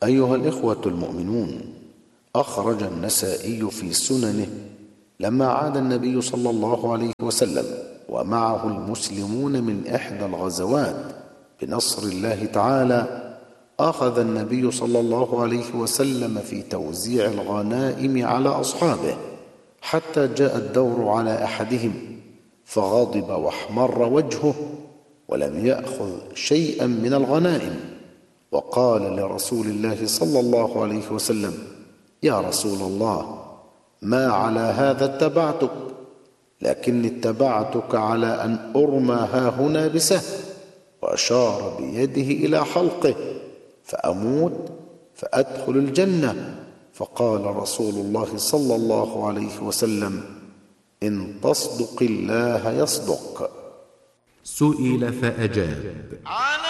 أيها الإخوة المؤمنون، أخرج النسائي في سننه لما عاد النبي صلى الله عليه وسلم ومعه المسلمون من إحدى الغزوات بنصر الله تعالى، أخذ النبي صلى الله عليه وسلم في توزيع الغنائم على أصحابه، حتى جاء الدور على أحدهم فغضب واحمر وجهه ولم يأخذ شيئا من الغنائم، وقال لرسول الله صلى الله عليه وسلم: يا رسول الله، ما على هذا اتبعتك، لكني اتبعتك على أن أرمى هاهنا بسهم، وأشار بيده إلى حلقه، فأموت فأدخل الجنة. فقال رسول الله صلى الله عليه وسلم: إن تصدق الله يصدق. سئل فأجاب: